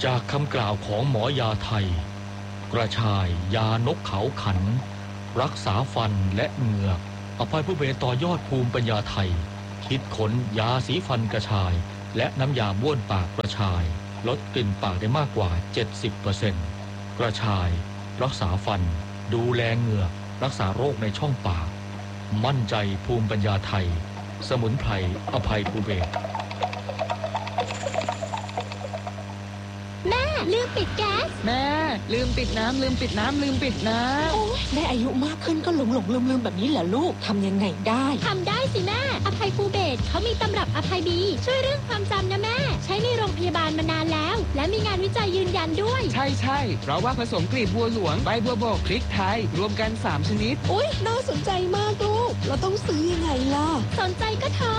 จากคำกล่าวของหมอยาไทยกระชายยานกเขาขันรักษาฟันและเหงือกอภัยภูเบศรต่อยอดภูมิปัญญาไทยคิดค้นยาสีฟันกระชายและน้ำยาบ้วนปากกระชายลดกลิ่นปากได้มากกว่า 70% กระชายรักษาฟันดูแลเหงือกรักษาโรคในช่องปากมั่นใจภูมิปัญญาไทยสมุนไพรอภัยภูเบศรแม่ลืมปิดแก๊สแม่ลืมปิดน้ำลืมปิดน้ำลืมปิดน้ำโอ้แม่อายุมากขึ้นก็หลงลืมแบบนี้เหรอลูกทำยังไงได้ทำได้สิแม่อภัยภูเบศรเขามีตำรับอภัยบีช่วยเรื่องความจำนะแม่ใช้ในโรงพยาบาลมานานแล้วและมีงานวิจัยยืนยันด้วยใช่เพราะว่าผสมกลีบบัวหลวงใบบัวบกพริกไทยรวมกัน3ชนิดอุ๊ยน่าสนใจมากลูกเราต้องซื้อยังไงล่ะสนใจก็โทร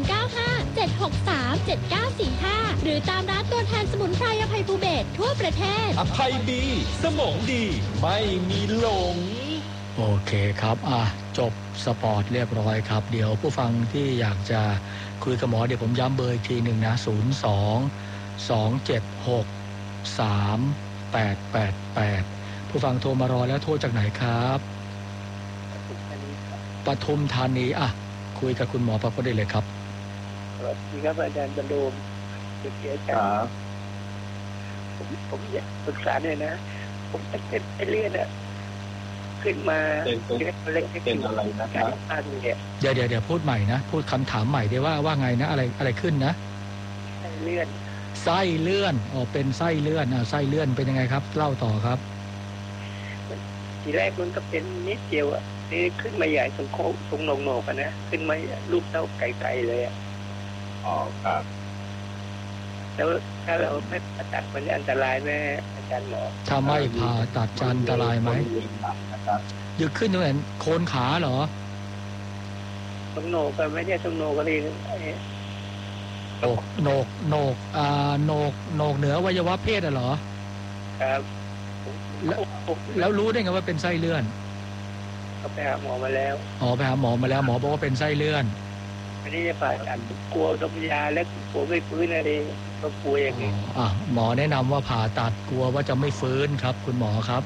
0957637945หรือตามร้านตัวแทนสมุนไพรอภัยภูเบศรทั่วประเทศอภัยดีสมองดีไม่มีหลงโอเคครับจบสปอร์ตเรียบร้อยครับเดี๋ยวผู้ฟังที่อยากจะคุยกับหมอเดี๋ยวผมย้ำเบอร์อีกทีหนึ่งนะ02-276-3888ผู้ฟังโทรมารอแล้วโทรจากไหนครับปทุมธานีคุยกับคุณหมอประพจน์ได้เลยครับสวัสดีครับอาจารย์บรรลุสุขีอาจารย์ผมอยากปรึกษาเนี่ยนะผมเป็นเลือดขึ้นมาเป็นอะไรนะครับเดี๋ยวพูดใหม่นะพูดคำถามใหม่ได้ว่าไงนะอะไรขึ้นนะไส้เลื่อนเป็นไส้เลื่อนไส้เลื่อนเป็นยังไงครับเล่าต่อครับทีแรกมันก็เป็นนิดเดียวนี่ขึ้นมาใหญ่ทรงโหนกๆนะขึ้นมาลูกเท่าไก่ๆเลยอ๋อครับแล้วถ้าเราไม่ผ่าตัดมันอันตรายไหมอาจารย์หมอถ้าไม่ผ่าตัดจะอันตรายไหมยึกขึ้นตรงไหนโคนขาเหรอทรงโหนกก็ไม่ใช่ทรงโหนกก็เลยโหนกเหนืออวัยวะเพศเหรอครับแล้วรู้ได้ไงว่าเป็นไส้เลื่อนก็ไปหาหมอมาแล้วไปหาหมอมาแล้วหมอบอกว่าเป็นไส้เลื่อนอันนี้จะผ่าตัดกลัวดมยาและกลัวไม่ฟื้นอะไรก็กลัวอย่างนี้หมอแนะนำว่าผ่าตัดกลัวว่าจะไม่ฟื้นครับคุณหมอครับ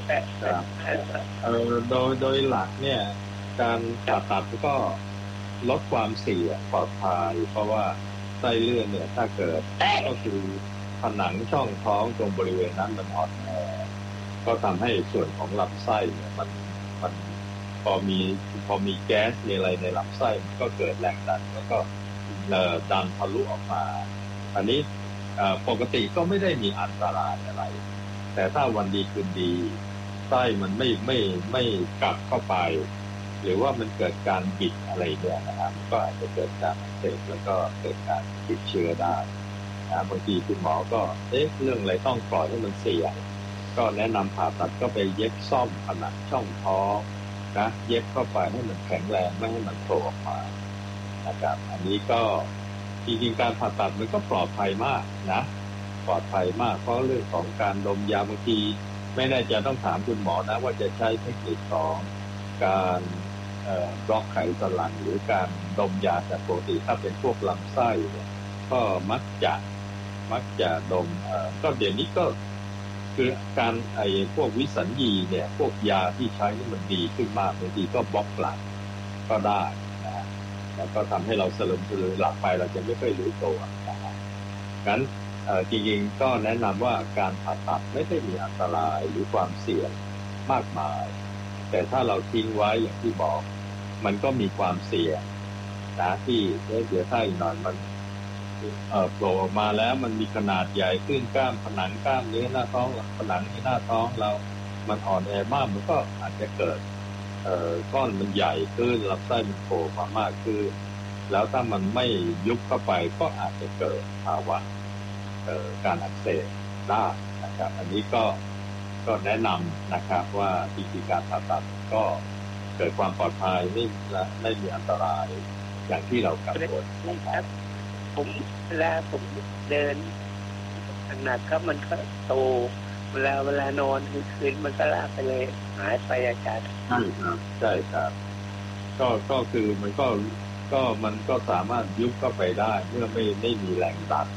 โดยหลักเนี่ยการผ่าตัดก็ลดความเสี่ยงปลอดภัยเพราะว่าไส้เลื่อนเนี่ยถ้าเกิดก็คือผนังช่องท้องตรงบริเวณนั้นมันอ่อนแอก็ทำให้ส่วนของลำไส้เนี่ยมันพอมีแก๊สมีอะไรในลำไส้มันก็เกิดแรงดันแล้วก็ดันทะลุออกมาอันนี้ปกติก็ไม่ได้มีอันตรายอะไรแต่ถ้าวันดีคืนดีไส้มันไม่กลับเข้าไปหรือว่ามันเกิดการบิดอะไรเนี่ยนะครับก็อาจจะเกิดการอักเสบแล้วก็เกิดการติดเชื้อได้บางทีคุณหมอก็เรื่องอะไรต้องปล่อยให้มันเสี่ยงก็แนะนำผ่าตัดก็ไปเย็บซ่อมผนังช่องท้องนะเย็บเข้าไปให้มันแข็งแรงไม่ให้มันโผล่ออกมานะครับอันนี้ก็จริงๆการผ่าตัดมันก็ปลอดภัยมากนะปลอดภัยมากเพราะเรื่องของการดมยาบางทีไม่แน่ใจต้องถามคุณหมอนะว่าจะใช้เทคนิคของการบล็อกไขสันหลังหรือการดมยาแต่ปกติถ้าเป็นพวกลำไส้เนี่ยก็มักจะดมก็เดี๋ยวนี้ก็คือการพวกวิสัญญีเนี่ยพวกยาที่ใช้นี่มันดีขึ้นมากบางทีก็บล็อกหลังก็ได้นะแล้วก็ทำให้เราสลึมสลือหลับไปเราจะไม่ค่อยรู้ตัวนะครับงั้นจริงๆก็แนะนำว่าการผ่าตัดไม่ได้มีอันตรายหรือความเสี่ยงมากมายแต่ถ้าเราทิ้งไว้อย่างที่บอกมันก็มีความเสี่ยงนะที่เดี๋ยวถ้าอีกหน่อยมันโผล่ออกมาแล้วมันมีขนาดใหญ่ขึ้นผนังกล้ามเนื้อหน้าท้องผนังที่หน้าท้องเรามันอ่อนแอมากมันก็อาจจะเกิดก้อนมันใหญ่ขึ้นลำไส้มันโผล่มามากขึ้นแล้วถ้ามันไม่ยุบเข้าไปก็อาจจะเกิดภาวะการอักเสบได้นะครับอันนี้ก็แนะนำนะครับว่าวิธีการผ่าตัดก็เกิดความปลอดภัยไม่มีอันตรายอย่างที่เรากังวลนะครับผมเวลาผมเดินหนักครับมันก็โตเวลานอนคืนมันก็ลากไปเลยหายไปอาจารย์ใช่ครับก็คือมันก็สามารถยุบเข้าไปได้เมื่อไม่มีแรงดัน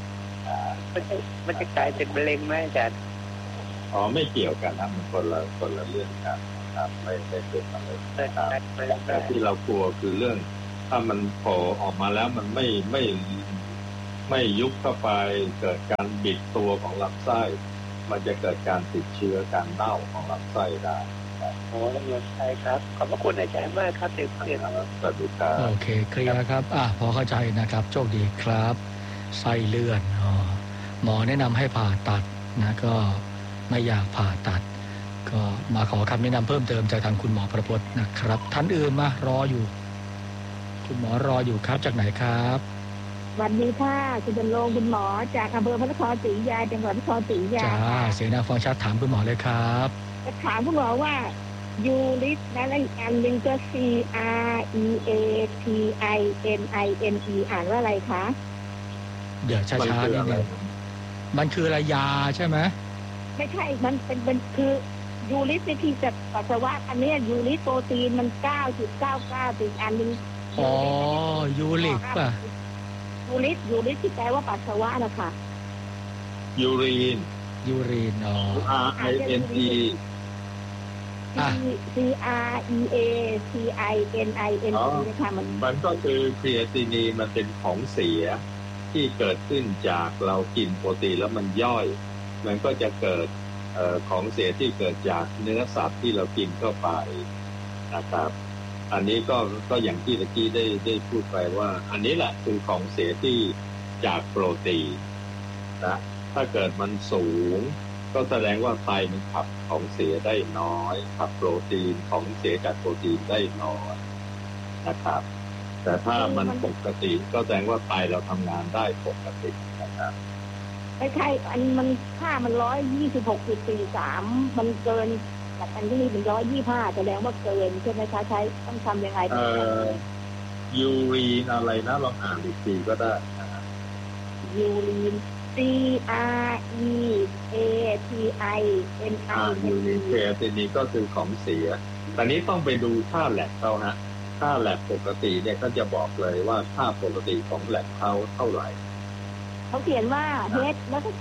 มันจะกลายเป็นมะเร็งไหมอาจารย์อ๋อไม่เกี่ยวกันนะมันคนละเรื่องกันครับไม่เป็นอะไรแต่ที่เรากลัวคือเรื่องถ้ามันโผล่ออกมาแล้วมันไม่ยุบเข้าไปเกิดการบิดตัวของลำไส้มันจะเกิดการติดเชื้อการเน่าของลำไส้ได้โอ้ใช่ครับขอบพระคุณอาจารย์มากครับเด็กเรียนสวัสดีครับโอเคเคลียร์ครับพอเข้าใจนะครับโชคดีครับไส้เลื่อนหมอแนะนำให้ผ่าตัดนะก็ไม่อยากผ่าตัดก็มาขอคำแนะนำเพิ่มเติมจากทางคุณหมอประพจน์นะครับท่านอื่นมารออยู่คุณหมอรออยู่ครับจากไหนครับสวัสดีค่ะคุณบรรลงคุณหมอจากอำเภอพระนครศรีอยุธยาจังหวัดพระนครศรีอยุธยาจ้าเสียงดังฟังชัดถามคุณหมอเลยครับจะถามคุณหมอว่ายูริสและอีกอันหนึ่งก็ CREATININE อ่านว่าอะไรคะเดี๋ยวช้าๆนิดนึงมันคืออะไรยาใช่ไหมไม่ใช่มันเป็นคือยูริสที่จะปัสสาวะอันนี้ยูริสโปรตีนมัน 9.99 อีกอันนึงยูริกป่ะยูริสที่แปลว่าปัสสาวะนะคะยูรีน RINE CREATININE นะคะมันก็คือครีเอตินีนมันเป็นของเสียที่เกิดขึ้นจากเรากินโปรตีนแล้วมันย่อยมันก็จะเกิดของเสียที่เกิดจากเนื้อสัตว์ที่เรากินเข้าไปนะครับอันนี้ก็อย่างที่ตะกี้ได้พูดไปว่าอันนี้แหละคือของเสียที่จากโปรตีนนะถ้าเกิดมันสูงก็แสดงว่าไตมันขับของเสียได้น้อยขับโปรตีนของเสียจากโปรตีนได้น้อยนะครับแต่ถ้ามันปกติก็แสดงว่าไตเราทำงานได้ปกตินะครับไม่ใช่อันมันค่ามัน 126.43 มันเกินแต่อันที่นี่เป็น125แสดงว่าเกินใช่ไหมคะใช้ต้องทำยังไงยูรีนอะไรนะลองอ่านอีกทีก็ได้ยูรีน CREATININE ยูรีนเครียตินีก็คือของเสียตอนนี้ต้องไปดูค่าแลบเขาฮะค่าแลบปกติเนี่ยก็จะบอกเลยว่าค่าปกติของแลบเขาเท่าไหร่เขาเขียนว่า H แล้วก็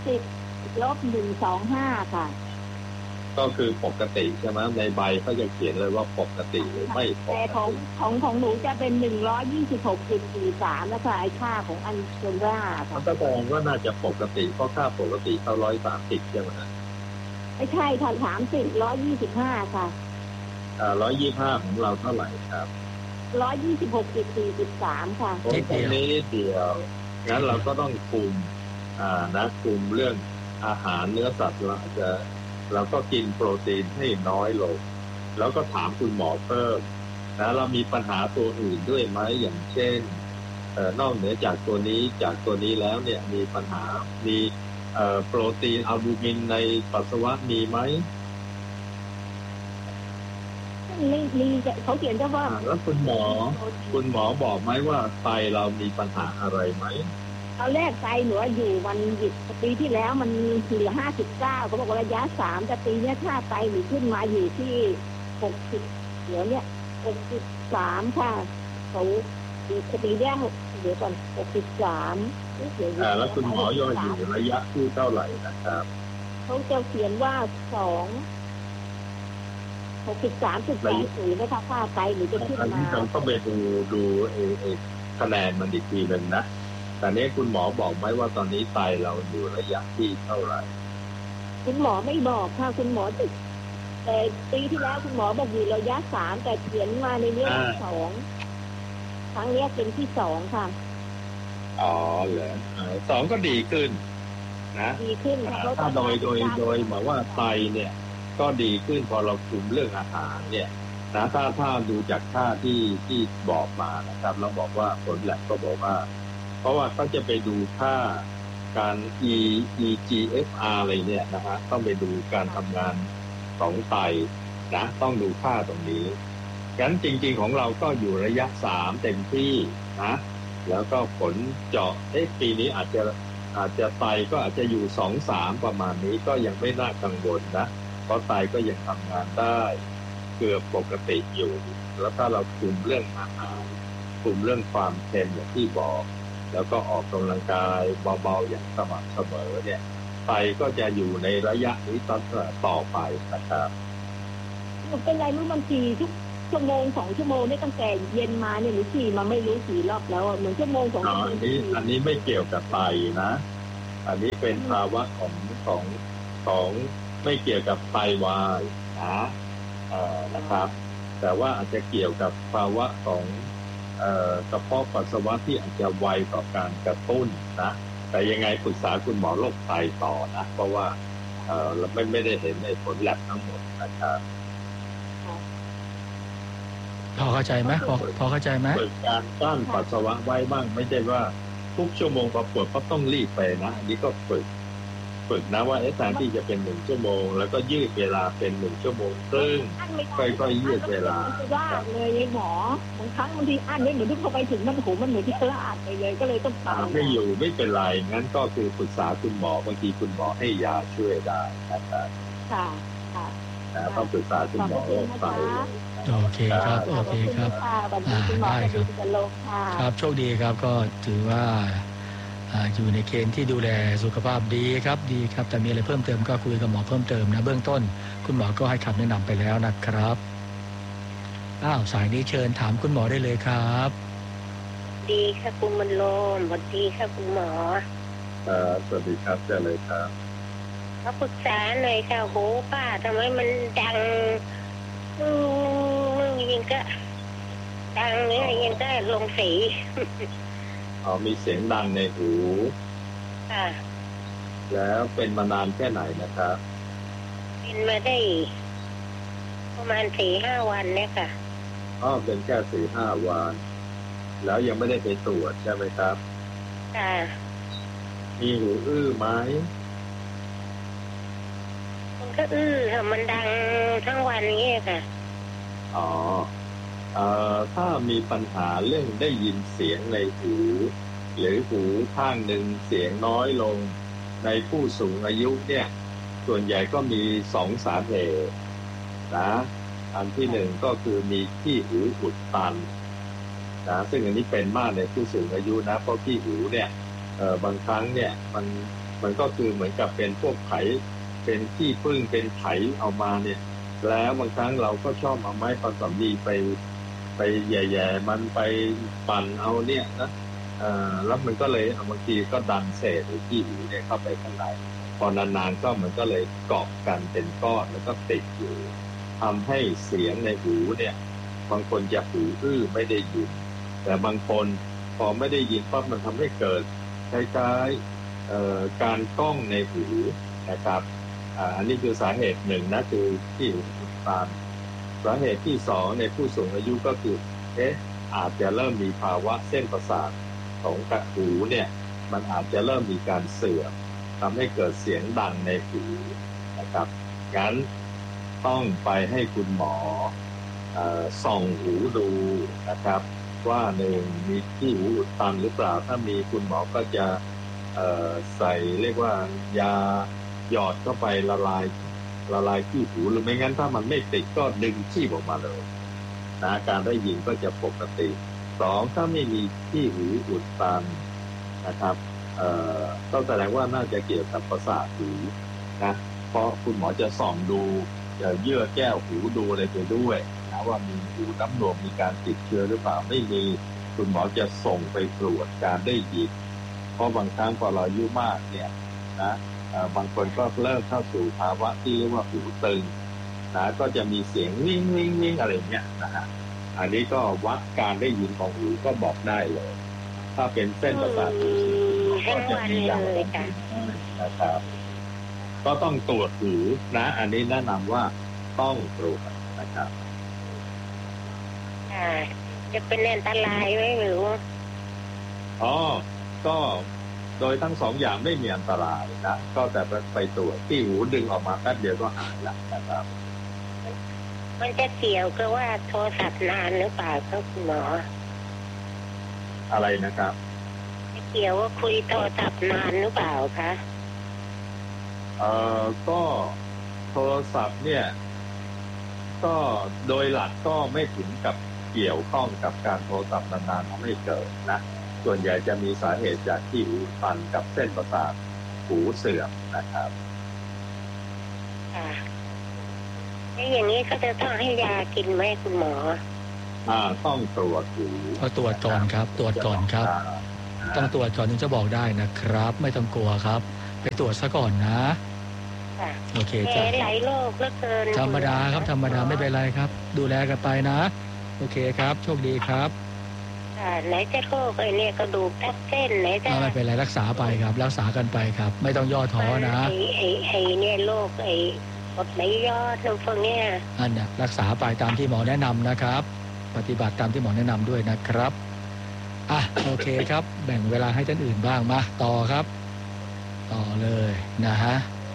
30-125ค่ะก็คือปกติใช่ไหมในใบเขาจะเขียนเลยว่าปกติหรือไม่ปกติแต่ของหนูจะเป็น 126.43 แล้วค่ะไอ้ค่าของอันโซล่าค่ะมันก็แสดงว่าน่าจะปกติเพราะค่าปกติเขา130ใช่ไหมไม่ใช่ค่ะ125ค่ะ 125ของเราเท่าไหร่ครับ 126.43ค่ะนี้เดียวงั้นเราก็ต้องคุมคุมเรื่องอาหารเนื้อสัตว์เราก็กินโปรตีนให้น้อยลงแล้วก็ถามคุณหมอเพิ่มเรามีปัญหาตัวอื่นด้วยไหมอย่างเช่นนอกเหนือจากตัวนี้แล้วเนี่ยมีปัญหามีโปรตีนอัลบูมินในปัสสาวะมีไหมมีเขาเขียนแค่ว่าแล้วคุณหมอบอกไหมว่าไตเรามีปัญหาอะไรไหมตอนแรกไตหนูอยู่มันหยุดปีที่แล้วมันเหลือ59เขาบอกว่าระยะ3แต่ปีนี้ค่าไตหนูขึ้นมาอยู่ที่60เดี๋ยวเนี้ย63ค่ะเขาปีแรกเดี๋ยวก่อน63 แล้วคุณหมอย่ออยู่ระยะที่เท่าไหร่นะครับเขาจะเขียนว่า63.80นะคะค่าไตหนูจะขึ้นมาต้องไปดูคะแนนมันอีกทีนึงนะแต่นี้คุณหมอบอกไหมว่าตอนนี้ไตเราอยู่ระยะที่เท่าไหร่คุณหมอไม่บอกค่ะคุณหมอแต่ปีที่แล้วคุณหมอบอกอยู่ระยะ3แต่เขียนมาในนี้2ครั้งนี้เป็นที่2ค่ะเหรอ2ก็ดีขึ้นนะดีขึ้นถ้าโดยหมายว่าไตเนี่ยก็ดีขึ้นพอเราคุมเรื่องอาหารเนี่ยนะถ้าดูจากค่าที่บอกมานะครับเราบอกว่าผลแลบก็บอกว่าเพราะว่าเขาจะไปดูค่าการ EGFR อะไรเนี่ยนะฮะต้องไปดูการทำงานของไตนะต้องดูค่าตรงนี้งั้นจริงๆของเราก็อยู่ระยะ3เต็มที่นะแล้วก็ผลเจาะปีนี้อาจจะไตก็อาจจะอยู่ 2-3 ประมาณนี้ก็ยังไม่น่ากังวลนะเพราะไตก็ยังทำงานได้เกือบปกติอยู่แล้วถ้าเราคุมเรื่องอาหารคุมเรื่องความเค็มอย่างที่บอกแล้วก็ออกกำลังกายเบาๆอย่างสม่ำเสมอเนี่ยไตก็จะอยู่ในระยะนี้ต่อไปนะครับมันเป็นไรรู้บางทีทุกชั่วโมง2 ชั่วโมงนี่ตั้งแต่เย็นมาเนี่ยหรือขี่มาไม่รู้กี่รอบแล้วเหมือนชั่วโมง2 ชั่วโมงอันนี้ไม่เกี่ยวกับไตนะอันนี้เป็นภาวะของไม่เกี่ยวกับไตวายนะครับแต่ว่าอาจจะเกี่ยวกับภาวะของกระเพาะปัสสาวะที่อาจจะไวต่อการกระตุ้นนะแต่ยังไงปรึกษาคุณหมอโรคไตต่อนะเพราะว่าเราไม่ได้เห็นในผลแลบทั้งหมดนะครับพอเข้าใจไหมพอเข้าใจไหมฝึกการกลั้นปัสสาวะไว้บ้างไม่ใช่ว่าทุกชั่วโมงพอปวดก็ต้องรีบไปนะอันนี้ก็ฝึกนะว่าแทนที่จะเป็น1 ชั่วโมงแล้วก็ยืดเวลาเป็น1 ชั่วโมงครึ่งค่อยๆยืดเวลาว่าเลยหมอบางครั้งบางทีอั้นไม่เหมือนที่เขาไปถึงมันโหมันเหมือนที่ลาดไปเลยก็เลยต้องตามไม่อยู่ไม่เป็นไรงั้นก็คือปรึกษาคุณหมอบางทีคุณหมอให้ยาช่วยได้นะครับค่ะต้องปรึกษาคุณหมอโรคไตโอเคครับได้ครับครับโชคดีครับก็ถือว่าอยู่ในเกณฑ์ที่ดูแลสุขภาพดีครับแต่มีอะไรเพิ่มเติมก็คุยกับหมอเพิ่มเติมนะเบื้องต้นคุณหมอก็ให้คำแนะนำไปแล้วนะครับสายนี้เชิญถามคุณหมอได้เลยครับดีค่ะคุณมนโลมสวัสดีค่ะคุณหมอสวัสดีครับเชิญเลยครับมาปรึกษาหน่อยค่ะโหป้าทำไมมันดังยังก็ดังเนี่ยยังก็ลงสีมีเสียงดังในหูค่ะแล้วเป็นมานานแค่ไหนนะครับเป็นมาได้ประมาณ 4-5 วันเนี่ยค่ะเป็นแค่ 4-5 วันแล้วยังไม่ได้ไปตรวจใช่ไหมครับค่ะมีหูอื้อไหมมันก็ค่ะมันดังทั้งวันนี้ค่ะถ้ามีปัญหาเรื่องได้ยินเสียงในหูหรือหูข้างหนึ่งเสียงน้อยลงในผู้สูงอายุเนี่ยส่วนใหญ่ก็มี2 สาเหตุนะอันที่1ก็คือมีขี้หูอุดตันนะซึ่งอันนี้เป็นมากในผู้สูงอายุนะเพราะขี้หูเนี่ยบางครั้งเนี่ยมันก็คือเหมือนกับเป็นพวกไขเป็นขี้ผึ้งเป็นไขเอามาเนี่ยแล้วบางครั้งเราก็ชอบเอาไม้ปสำลีไปแย่ๆมันไปปั่นเอาเนี่ยนะแล้วมันก็เลยบางทีก็ดันเศษหรือขี้หูเนี่ยเข้าไปข้างในพอนานๆก็มันก็เลยเกาะกันเป็นก้อนแล้วก็ติดอยู่ทำให้เสียงในหูเนี่ยบางคนจะหูอื้อไม่ได้ยินแต่บางคนพอไม่ได้ยินปั๊บมันทำให้เกิดคล้ายๆการก้องในหูนะครับอันนี้คือสาเหตุหนึ่งนะคือที่หูอุดตันสาเหตุที่2ในผู้สูงอายุก็คืออาจจะเริ่มมีภาวะเส้นประสาทของกระหูเนี่ยมันอาจจะเริ่มมีการเสื่อมทำให้เกิดเสียงดังในหูนะครับงั้นต้องไปให้คุณหมอส่องหูดูนะครับว่า1มีที่หูอุดตันหรือเปล่าถ้ามีคุณหมอก็จะใส่เรียกว่ายาหยอดเข้าไปละลายขี้หูหรือไม่งั้นถ้ามันไม่ติดก็ดึงขี้ออกมาเลยนะการได้ยินก็จะปกติ2ถ้าไม่มีขี้หูอุดตันนะครับก็แสดงว่าน่าจะเกี่ยวกับประสาทหูนะเพราะคุณหมอจะส่องดูเยื่อแก้วหูดูอะไรไปด้วยนะว่ามีหูน้ำนมมีการติดเชื้อหรือเปล่าไม่มีคุณหมอจะส่งไปตรวจการได้ยินเพราะบางครั้งพอเราอายุมากเนี่ยนะบางคนก็เริ่มเข้าสู่ภาวะที่เรียกว่าหูตึงนะก็จะมีเสียงวิ่งวิ่งวิ่งอะไรเงี้ยนะฮะอันนี้ก็วัดการได้ยินของหูก็บอกได้เลยถ้าเป็นเส้นประสาทหูก็จะมีอย่างนะครับก็ต้องตรวจหูนะอันนี้แนะนำว่าต้องตรวจนะครับจะเป็นอันตรายไหมหรือว่าก็โดยทั้ง2อย่างไม่มีอันตรายนะก็แต่ไปตรวจที่หูดึงออกมาแป๊บเดียวก็หายแล้วนะครับมันจะเกี่ยวกับว่าโทรศัพท์นานหรือเปล่าครับคุณหมออะไรนะครับจะเกี่ยวว่าคุยโทรศัพท์นานหรือเปล่าคะก็โทรศัพท์เนี่ยก็โดยหลักก็ไม่ถึงกับเกี่ยวข้องกับการโทรศัพท์นานๆทำให้เกิดนะส่วนใหญ่จะมีสาเหตุจากที่หูฟันกับเส้นประสาทหูเสื่อมนะครับแล้วอย่างนี้ก็จะต้องให้ยากินไหมคุณหมอต้องตรวจหูตรวจก่อนครับตรวจก่อนครับต้องตรวจก่อนถึงจะบอกได้นะครับไม่ต้องกลัวครับไปตรวจซะก่อนนะโอเคจ้ะหลายโรคเหลือเกินธรรมดาครับธรรมดาไม่เป็นไรครับดูแลกันไปนะโอเคครับโชคดีครับไหนจะโรคไอ้เนี่ยกระดูกทับเส้นไหนจะไม่เป็นไรรักษาไปครับรักษากันไปครับไม่ต้องย่อท้อนะไอ้เนี่ยโรคไอ้กดไหลย้อนพวกเนี้ยอันนี้รักษาไปตามที่หมอแนะนำนะครับปฏิบัติตามที่หมอแนะนำด้วยนะครับโอเคครับแบ่งเวลาให้ท่านอื่นบ้างมาต่อครับต่อเลยนะฮะ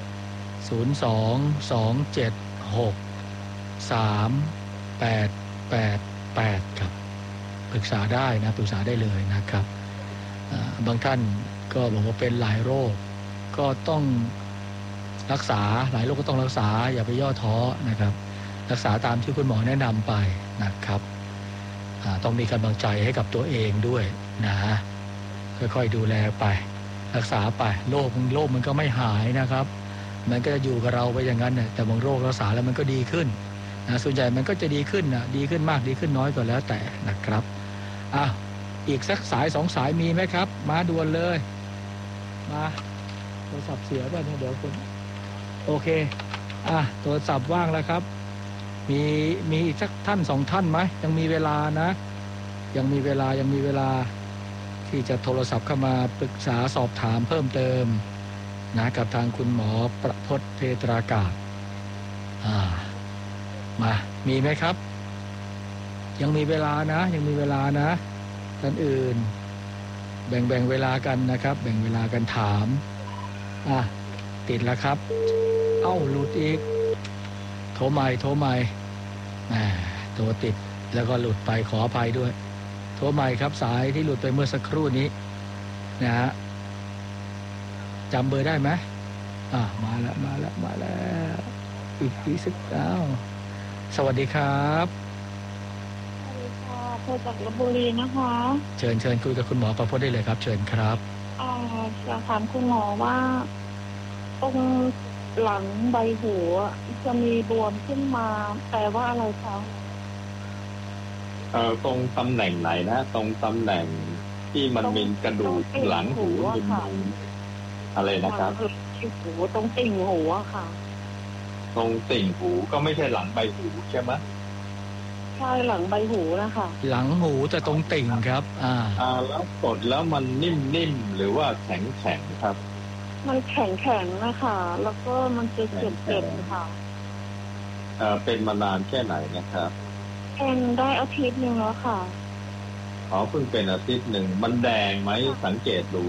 022763888ครับปรึกษาได้นะปรึกษาได้เลยนะครับบางท่านก็บอกว่าเป็นหลายโรคก็ต้องรักษาหลายโรคก็ต้องรักษาอย่าไปย่อท้อนะครับรักษาตามที่คุณหมอแนะนำไปนะครับต้องมีกำลังใจให้กับตัวเองด้วยนะค่อยๆดูแลไปรักษาไปโรคมันก็ไม่หายนะครับมันก็จะอยู่กับเราไปอย่างนั้นแต่บางโรครักษาแล้วมันก็ดีขึ้นนะส่วนใหญ่มันก็จะดีขึ้นดีขึ้นมากดีขึ้นน้อยก็แล้วแต่นะครับอีกสักสาย2สายมีไหมครับมาด่วนเลยมาโทรศัพท์เสียป่ะเนี่ยเดี๋ยวคุณโอเคโทรศัพท์ว่างแล้วครับมีอีกสักท่าน2ท่านไหมยังมีเวลานะยังมีเวลาที่จะโทรศัพท์เข้ามาปรึกษาสอบถามเพิ่มเติมนะกับทางคุณหมอประพจน์เพตรากาศมามีไหมครับยังมีเวลานะท่านอื่นแบ่งเวลากันนะครับแบ่งเวลากันถามติดแล้วครับหลุดอีกโทรใหม่โทรติดแล้วก็หลุดไปขออภัยด้วยโทรใหม่ครับสายที่หลุดไปเมื่อสักครู่นี้นะฮะจำเบอร์ได้ไหมมาแล้วอีกสักสวัสดีครับสวัสดีค่ะโทรจากลพบุรีนะคะเชิญคุยกับคุณหมอประพจน์ได้เลยครับเชิญครับอยากถามคุณหมอว่าตรงหลังใบหูจะมีบวมขึ้นมาแปลว่าอะไรคะตรงตำแหน่งไหนนะตรงตำแหน่งที่มันมีกระดูกหลังหูอะไรนะครับหูตรงติ่งหูค่ะตรงติ่งหูก็ไม่ใช่หลังใบหูใช่ไหมใช่หลังใบหูนะคะหลังหูแต่ตรงติ่งครับแล้วกดแล้วมันนิ่มหรือว่าแข็งครับมันแข็งนะคะแล้วก็มันจะเจ็บค่ะเป็นมานานแค่ไหนนะครับเป็นได้อาทิตย์นึงแล้วค่ะเพิ่งเป็นอาทิตย์นึงมันแดงไหมสังเกตดู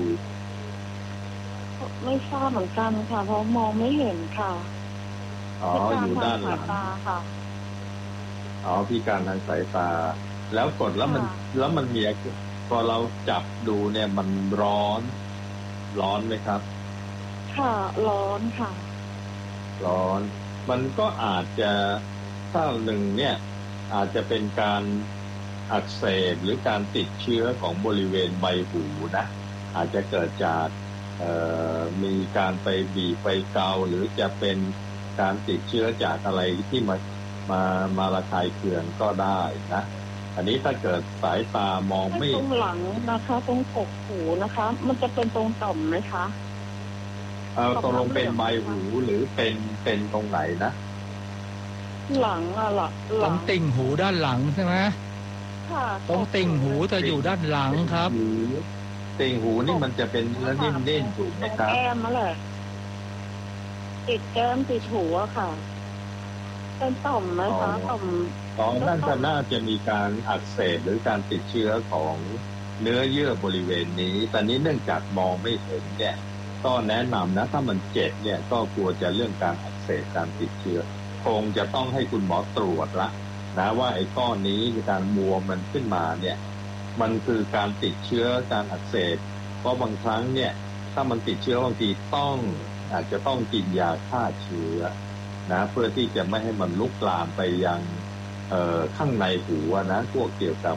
ไม่ทราบเหมือนกันค่ะเพราะมองไม่เห็นค่ะอยู่ด้านหลังค่ะพิการทางสายตาแล้วกดแล้วมันมีพอเราจับดูเนี่ยมันร้อนไหมครับค่ะร้อนค่ะร้อนมันก็อาจจะถ้าหนึ่งเนี่ยอาจจะเป็นการอักเสบหรือการติดเชื้อของบริเวณใบหูนะอาจจะเกิดจากมีการไปบีบไปเกาหรือจะเป็นการติดเชื้อจากอะไรที่มาระคายเคืองก็ได้นะอันนี้ถ้าเกิดสายตามองไม่ตรงหลังนะคะตรงกกหูนะคะมันจะเป็นตรงต่อมไหมคะตรงลงเป็นใบหูหรือเป็นตรงไหนนะหลังตรงติ่งหูด้านหลังใช่ไหมค่ะตรงติ่งหูจะอยู่ด้านหลังครับติ่งหูนี่มันจะเป็นเนื้อนิ่มๆถูกไหมครับแก้มมาเลยติดแก้มติดหูอะค่ะเป็นต่อมไหมคะต่อมน่าจะมีการอักเสบหรือการติดเชื้อของเนื้อเยื่อบริเวณนี้แต่นี้เนื่องจากมองไม่เห็นเนี่ยก็แนะนำนะถ้ามันเจ็บเนี่ยก็กลัวจะเรื่องการอักเสบการติดเชื้อคงจะต้องให้คุณหมอตรวจละนะว่าไอ้ก้อนนี้มีการบวมมันขึ้นมาเนี่ยมันคือการติดเชื้อการอักเสบเพราะบางครั้งเนี่ยถ้ามันติดเชื้อบางทีอาจจะต้องกินยาฆ่าเชื้อนะเพื่อที่จะไม่ให้มันลุกลามไปยังข้างในหูนะพวกเกี่ยวกับ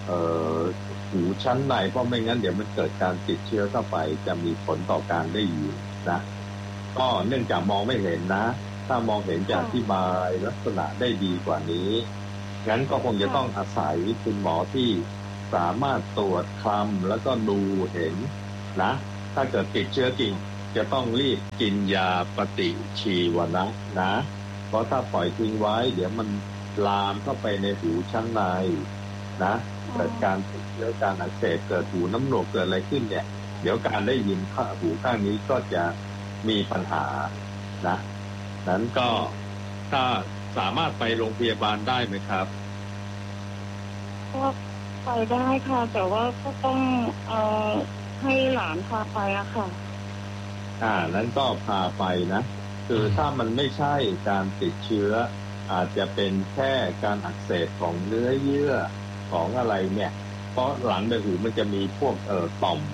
หูชั้นในเพราะไม่งั้นเดี๋ยวมันเกิดการติดเชื้อเข้าไปจะมีผลต่อการได้ยินนะก็เนื่องจากมองไม่เห็นนะถ้ามองเห็นจะอธิบายลักษณะได้ดีกว่านี้งั้นก็คงจะต้องอาศัยคุณหมอที่สามารถตรวจคลำแล้วก็ดูเห็นนะถ้าเกิดติดเชื้อจริงจะต้องรีบกินยาปฏิชีวนะนะเพราะถ้าปล่อยทิ้งไว้เดี๋ยวมันลามเข้าไปในหูชั้นในนะเกิดการติดเชื้อการอักเสบเกิดหูน้ำหนวกเกิดอะไรขึ้นเนี่ยเดี๋ยวการได้ยินหูข้างนี้ก็จะมีปัญหานะนั้นก็ถ้าสามารถไปโรงพยาบาลได้ไหมครับก็ไปได้ค่ะแต่ว่าก็ต้องให้หลานพาไปอะค่ะนั้นก็พาไปนะคือถ้ามันไม่ใช่การติดเชื้ออาจจะเป็นแค่การอักเสบของเนื้อเยื่อของอะไรเนี่ยเพราะหลังใบหูมันจะมีพวกต่อม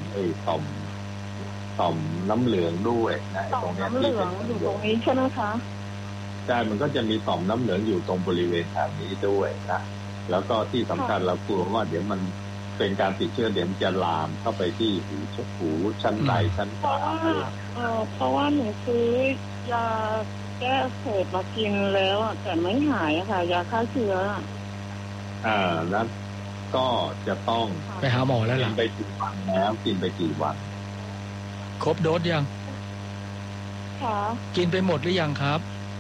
น้ำเหลืองด้วยนะตรงนี้ที่เป็นอยู่ตรงนี้ใช่ไหมคะใช่มันก็จะมีต่อมน้ำเหลืองอยู่ตรงบริเวณแถวนี้ด้วยนะแล้วก็ที่สำคัญเรากลัวว่าเดี๋ยวมันเป็นการติดเชื้อเดี๋ยวมันจะลามเข้าไปที่หูชั้นในชั้นกลางเพราะว่าหนูซื้อยาแก้อักเสบมากินแล้วแต่ไม่หายค่ะยาฆ่าเชื้อนั้นก็จะต้องไปหาหมอแล้วล่ะกินไปกี่วันแล้วกินไปกี่วันครบโดสยังค่ะกินไปหมดหรือยังครับ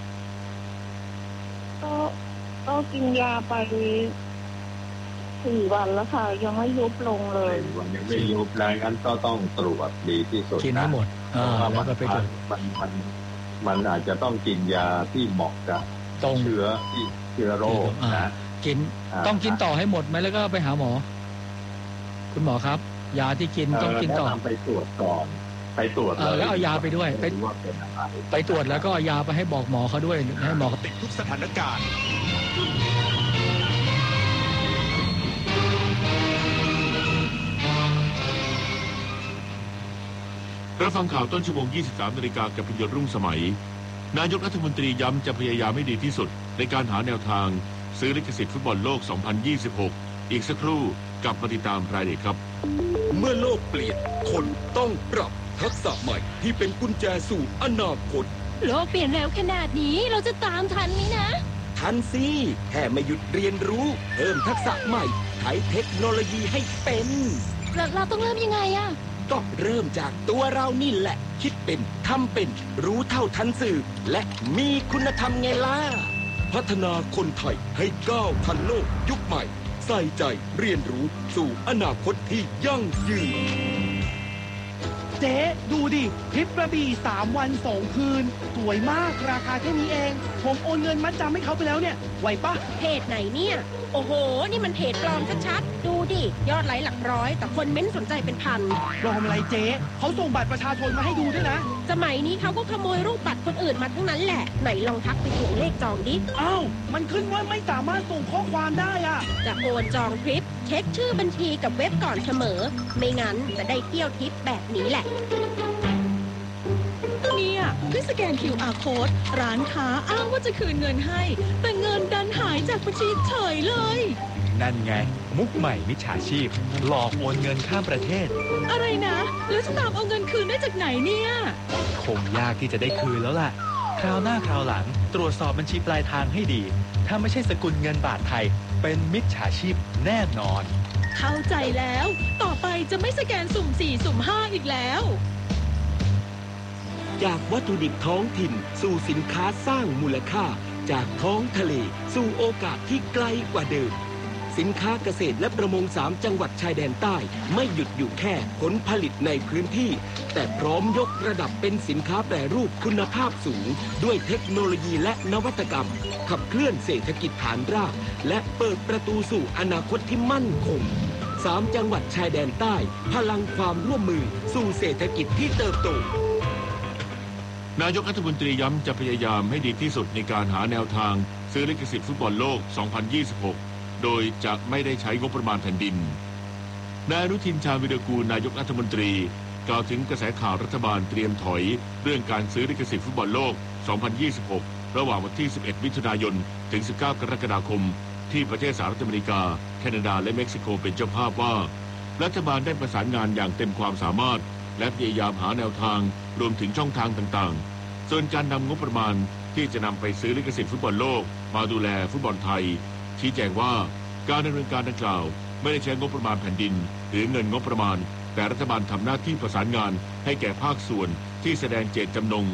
ก็กินยาไป4 วันแล้วค่ะยังไม่ยุบลงเลยวันยังไม่ยุบแล้วงั้นก็ต้องตรวจดีที่สุดกินให้หมดแล้วก็ไปตรวจมันอาจจะต้องกินยาที่เหมาะกับเชื้อโรคนะกินต้องกินต่อให้หมดไหมแล้วก็ไปหาหมอคุณหมอครับยาที่กินต้องกินต่อไปตรวจก่อนไปตรวจแล้วเอายาไปด้วยไปตรวจแล้วก็เอายาไปให้บอกหมอเขาด้วยให้หมอเขาติดทุกสถานการณ์รับฟังข่าวต้นชั่วโมง 23 นาฬิกากับพิยศรุ่งสมัยนายกรัฐมนตรีย้ำจะพยายามให้ดีที่สุดในการหาแนวทางซื้อลิขสิทธิ์ฟุตบอลโลก 2026 อีกสักครู่กลับมาติดตามรายละเอียดครับเมื่อโลกเปลี่ยนคนต้องปรับทักษะใหม่ที่เป็นกุญแจสู่อนาคตโลกเปลี่ยนเร็วขนาดนี้เราจะตามทันไหมนะทันสิแค่ไม่หยุดเรียนรู้เพิ่มทักษะใหม่ใช้เทคโนโลยีให้เป็นเราต้องเริ่มยังไงอะก็เริ่มจากตัวเรานี่แหละคิดเป็นทำเป็นรู้เท่าทันสื่อและมีคุณธรรมไงล่ะพัฒนาคนไทยให้ก้าวทันโลกยุคใหม่ใส่ใจเรียนรู้สู่อนาคตที่ยั่งยืนเจ๊ดูดิทริปกระบี่3 วัน 2 คืนสวยมากราคาแค่นี้เองผมโอนเงินมัดจำให้เขาไปแล้วเนี่ยไหวปะเพจไหนเนี่ยโอ้โหนี่มันเพจปลอมชัดๆดูดิยอดไลค์หลักร้อยแต่คนเม้นสนใจเป็นพันปลอมอะไรเจ๊เขาส่งบัตรประชาชนมาให้ดูด้วยนะสมัยนี้เขาก็ขโมยรูปบัตรคนอื่นมาทั้งนั้นแหละไหนลองทักไปทวงเลขจองดิอ้าวมันขึ้นว่าไม่สามารถส่งข้อความได้อะจะโอนจองทริปเช็คชื่อบัญชีกับเว็บก่อนเสมอไม่งั้นจะได้เที่ยวทริปแบบนี้แหละเนี่ยด้วยสแกน QR Code ร้านค้าอ้างว่าจะคืนเงินให้แต่เงินดันหายจากบัญชีเฉยเลยนั่นไงมุกใหม่มิจฉาชีพหลอกโอนเงินข้ามประเทศอะไรนะแล้วจะตามเอาเงินคืนได้จากไหนเนี่ยคงยากที่จะได้คืนแล้วล่ะคราวหน้าคราวหลังตรวจสอบบัญชีปลายทางให้ดีถ้าไม่ใช่สกุลเงินบาทไทยเป็นมิจฉาชีพแน่นอนเข้าใจแล้วต่อไปจะไม่สแกนสุ่ม 4 สุ่ม 5อีกแล้วจากวัตถุดิบท้องถิ่นสู่สินค้าสร้างมูลค่าจากท้องทะเลสู่โอกาสที่ไกลกว่าเดิมสินค้าเกษตรและประมง3 จังหวัดชายแดนใต้ไม่หยุดอยู่แค่ผลผลิตในพื้นที่แต่พร้อมยกระดับเป็นสินค้าแปรรูปคุณภาพสูงด้วยเทคโนโลยีและนวัตกรรมขับเคลื่อนเศรษฐกิจฐานรากและเปิดประตูสู่อนาคตที่มั่นคง3 จังหวัดชายแดนใต้พลังความร่วมมือสู่เศรษฐกิจที่เติบโตนายกรัฐมนตรีย้ำจะพยายามให้ดีที่สุดในการหาแนวทางซื้อลิขสิทธิ์ฟุตบอลโลก 2026 โดยจะไม่ได้ใช้งบประมาณแผ่นดินนายอนุทินชาญวิรากูลนายกรัฐมนตรีกล่าวถึงกระแสข่าวรัฐบาลเตรียมถอยเรื่องการซื้อลิขสิทธิ์ฟุตบอลโลก 2026 ระหว่างวันที่ 11 มิถุนายน ถึง 19 กรกฎาคมที่ที่ประเทศสหรัฐอเมริกาแคนาดาและเม็กซิโกเป็นเจ้าภาพว่ารัฐบาลได้ประสานงานอย่างเต็มความสามารถและพยายามหาแนวทางรวมถึงช่องทางต่างๆส่วนการนำงบประมาณที่จะนำไปซื้อลิขสิทธิ์ฟุตบอลโลกมาดูแลฟุตบอลไทยชี้แจงว่าการดำเนินการดังกล่าวไม่ได้ใช้งบประมาณแผ่นดินหรือเงินงบประมาณแต่รัฐบาลทำหน้าที่ประสานงานให้แก่ภาคส่วนที่แสดงเจตจำนง